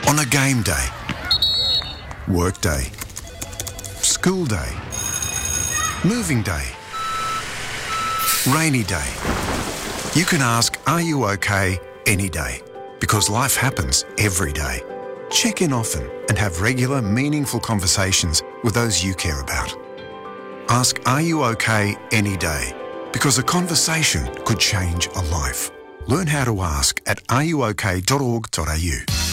On a game day, work day, school day, moving day, rainy day. You can ask, "Are you okay?" any day, because life happens every day. Check in often and have regular, meaningful conversations with those you care about. Ask, "Are you okay?" any day, because a conversation could change a life. Learn how to ask at areyook.org.au.